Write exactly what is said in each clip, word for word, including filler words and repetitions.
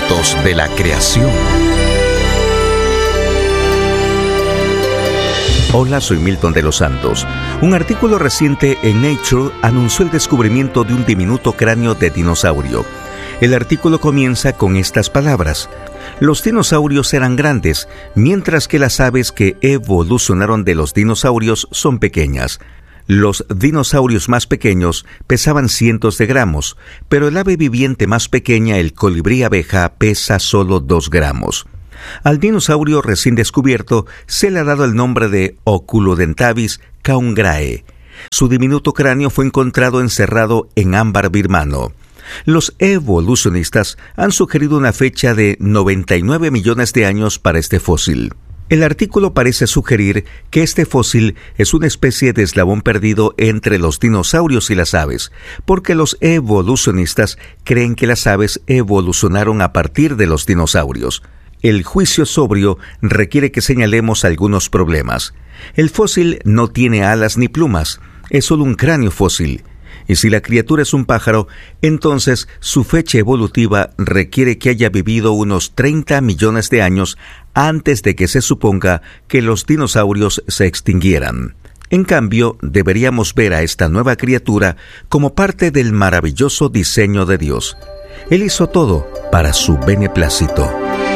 Momentos de la creación. Hola, soy Milton de los Santos. Un artículo reciente en Nature anunció el descubrimiento de un diminuto cráneo de dinosaurio. El artículo comienza con estas palabras: los dinosaurios eran grandes, mientras que las aves que evolucionaron de los dinosaurios son pequeñas. Los dinosaurios más pequeños pesaban cientos de gramos, pero el ave viviente más pequeña, el colibrí abeja, pesa solo dos gramos. Al dinosaurio recién descubierto se le ha dado el nombre de Oculodentavis caungrae. Su diminuto cráneo fue encontrado encerrado en ámbar birmano. Los evolucionistas han sugerido una fecha de noventa y nueve millones de años para este fósil. El artículo parece sugerir que este fósil es una especie de eslabón perdido entre los dinosaurios y las aves, porque los evolucionistas creen que las aves evolucionaron a partir de los dinosaurios. El juicio sobrio requiere que señalemos algunos problemas. El fósil no tiene alas ni plumas, es solo un cráneo fósil. Y si la criatura es un pájaro, entonces su fecha evolutiva requiere que haya vivido unos treinta millones de años antes de que se suponga que los dinosaurios se extinguieran. En cambio, deberíamos ver a esta nueva criatura como parte del maravilloso diseño de Dios. Él hizo todo para su beneplácito.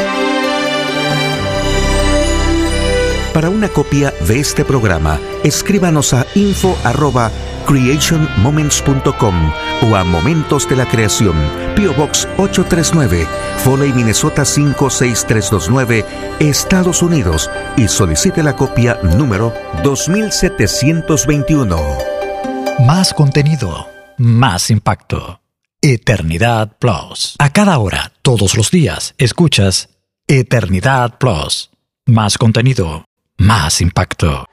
Para una copia de este programa, escríbanos a info arroba creation moments punto com o a Momentos de la Creación, P O Box ocho tres nueve, Foley, Minnesota cinco seis tres dos nueve, Estados Unidos, y solicite la copia número dos mil setecientos veintiuno. Más contenido, más impacto. Eternidad Plus. A cada hora, todos los días, escuchas Eternidad Plus. Más contenido, más impacto.